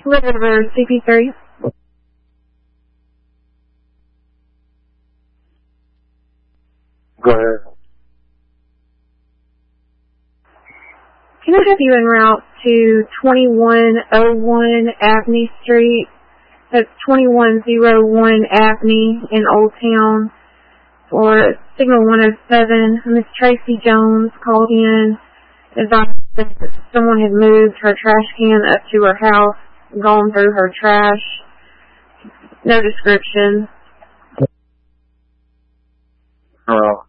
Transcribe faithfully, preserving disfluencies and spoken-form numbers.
River C P three. Go ahead. Can I have you en route to twenty-one oh one Abney Street? That's twenty-one oh one Abney in Old Town for Signal one oh seven. Miss Tracy Jones called in, advised that someone had moved her trash can up to her house, gone through her trash. No description. Hello.